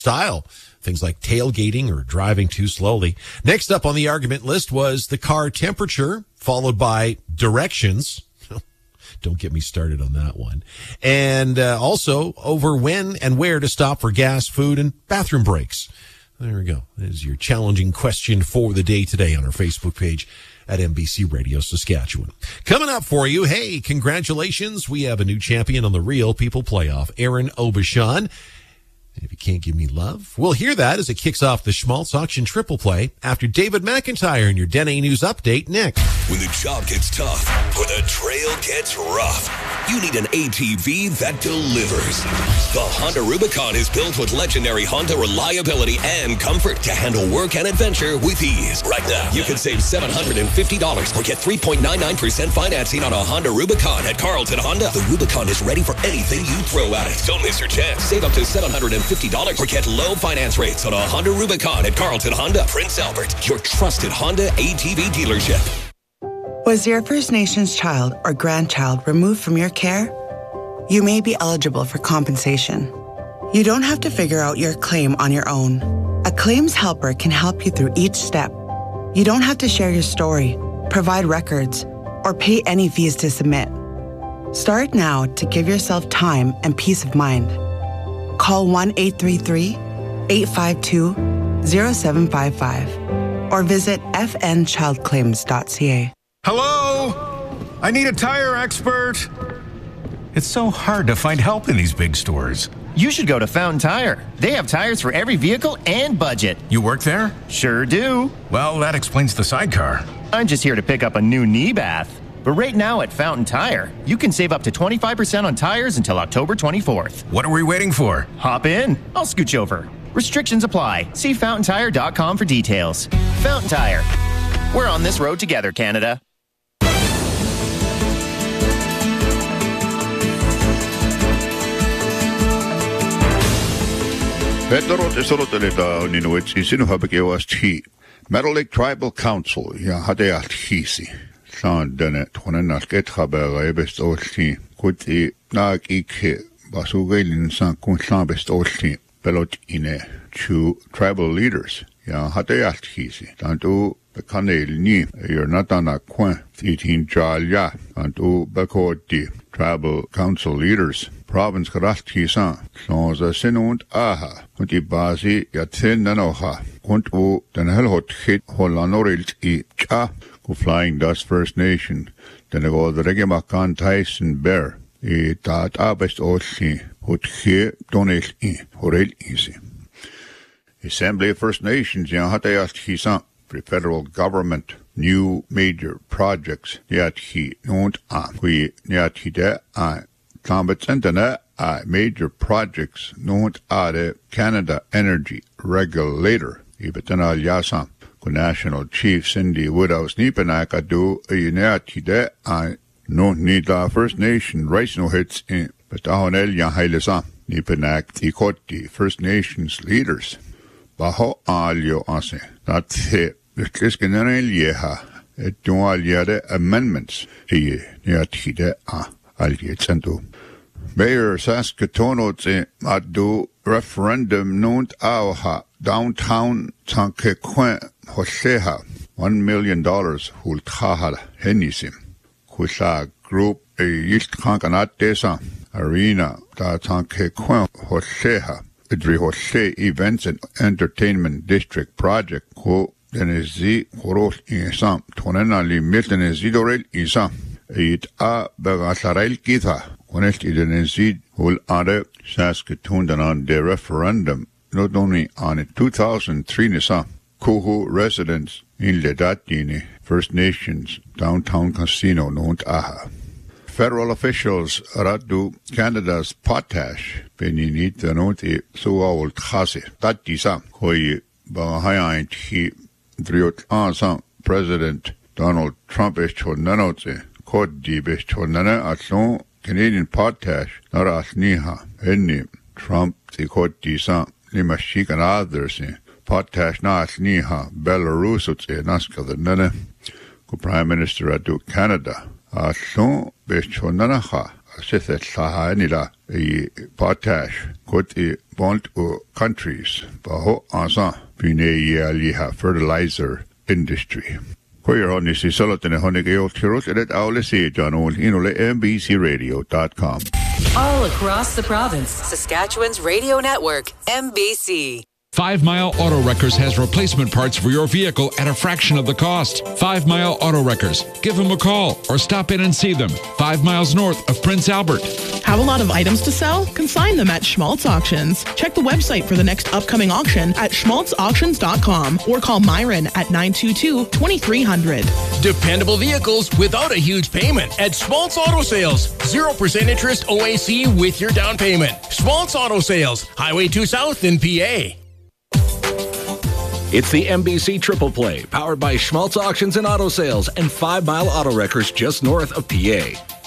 style. Things like tailgating or driving too slowly. Next up on the argument list was the car temperature, followed by directions. Don't get me started on that one. And also over when and where to stop for gas, food, and bathroom breaks. There we go. There's your challenging question for the day today on our Facebook page at NBC Radio Saskatchewan. Coming up for you, hey, congratulations. We have a new champion on the Real People Playoff, Aaron Obashan. If you can't give me love, we'll hear that as it kicks off the Schmaltz Auction Triple Play after David McIntyre in your Dene News Update next. When the job gets tough or the trail gets rough, you need an ATV that delivers. The Honda Rubicon is built with legendary Honda reliability and comfort to handle work and adventure with ease. Right now, you can save $750 or get 3.99% financing on a Honda Rubicon at Carlton Honda. The Rubicon is ready for anything you throw at it. Don't miss your chance. Save up to $750 or get low finance rates on a Honda Rubicon at Carlton Honda, Prince Albert, your trusted Honda ATV dealership. Was your First Nations child or grandchild removed from your care? You may be eligible for compensation. You don't have to figure out your claim on your own. A claims helper can help you through each step. You don't have to share your story, provide records, or pay any fees to submit. Start now to give yourself time and peace of mind. Call 1-833-852-0755 or visit fnchildclaims.ca. Hello? I need a tire expert. It's so hard to find help in these big stores. You should go to Fountain Tire. They have tires for every vehicle and budget. You work there? Sure do. Well, that explains the sidecar. I'm just here to pick up a new knee bath. But right now at Fountain Tire, you can save up to 25% on tires until October 24th. What are we waiting for? Hop in. I'll scooch over. Restrictions apply. See fountaintire.com for details. Fountain Tire. We're on this road together, Canada. Meadow Lake Tribal Council, San Dene, Tonanalket Habera, best Olti, Kuti, Nag Ike, Basugailin San Kunsan best Olti, Belot Ine, two tribal leaders, Hadeat Hisi, Tantu, Bekanel Ni, Natana Quen, 18 Jalia, Tantu Bekoti, tribal council leaders, province Karat Hisan, Sans a Sinund Aha, Kunti Bazi, Yatin Nanoha, Kuntu, Denhelhot Hit, Holanorilt I Cha. Flying Dutch First Nation, then go the Regemakan Tyson Bear, Tat Abest Oshi, Hutche Donate Horel Easy. Assembly of First Nations, Yahatayat Hisan, the federal government, new major projects, Yathi, Nont Aqui, Yatide, Tambet Sentana, major projects, Nont Ade, Canada Energy Regulator, Ibetana Yasam. National Chief Cindy Woodhouse Nipanak adu a unitide I no need la First Nation rights no hits in but ahonel ya hailesa Nipanak tikoti First Nations leaders baho alio ase that he kiskenel yeha et dualiade amendments he yatide aliecentu Mayor Saskatoon adu referendum nunt auha downtown Tankequen Hoseha $1 million hultahal henisim. Kusa group a yist kankanat desa arena da Tankequen Hoseha Idri Hose Events and Entertainment District Project ko denezi horos insam tonenali miltenezidorel insam it a bagasarel kitha honest idenezid hul ade Saskatoon on the referendum not only on a 2003 Nisa Kuhu residents in Ledatini First Nations downtown casino Nont Aha. Federal officials radu Canada's potash beninit noti suawul khase tatisa koi bahayan hi driot ansa President Donald Trump is chonanote kod di bes chonana atlon Canadian potash narasniha enni Trump the kod disa Limashik and others potash nasniha Belarus naska the nana Prime Minister adu Canada Atlon bechonanaha sithet saha nila I potash kut I bont o countries baho ansa bine liha fertilizer industry. Queer on this is Solotine Honegeo Tirot and at Aule John on Inole MBCRadio.com. All across the province, Saskatchewan's radio network, MBC. 5 Mile Auto Wreckers has replacement parts for your vehicle at a fraction of the cost. 5 Mile Auto Wreckers. Give them a call or stop in and see them. 5 miles north of Prince Albert. Have a lot of items to sell? Consign them at Schmaltz Auctions. Check the website for the next upcoming auction at schmaltzauctions.com or call Myron at 922-2300. Dependable vehicles without a huge payment at Schmaltz Auto Sales. 0% interest OAC with your down payment. Schmaltz Auto Sales, Highway 2 South in PA. It's the MBC Triple Play, powered by Schmaltz Auctions and Auto Sales and 5 Mile Auto Wreckers just north of PA.